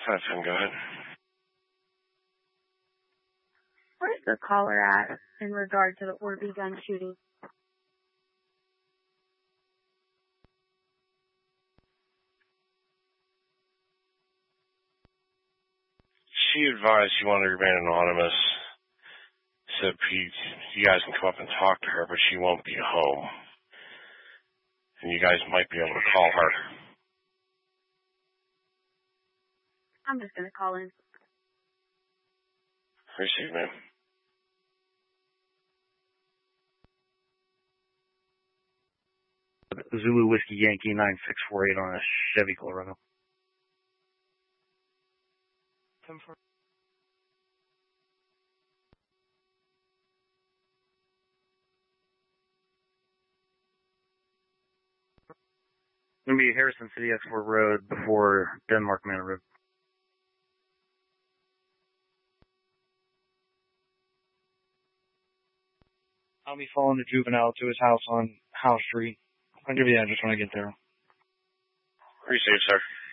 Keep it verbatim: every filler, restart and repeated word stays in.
Hi, Finn, go ahead. Where's the caller at in regard to the Orby gun shooting? She advised she wanted to remain anonymous. Said you, you guys can come up and talk to her, but she won't be home. And you guys might be able to call her. I'm just going to call in. Receive, ma'am. Zulu Whiskey Yankee nine six four eight on a Chevy Colorado. Gonna be Harrison City Export Road before Denmark Manor Road. I'll be following the juvenile to his house on House Street. I'll give you the address when I get there. Receive, sir.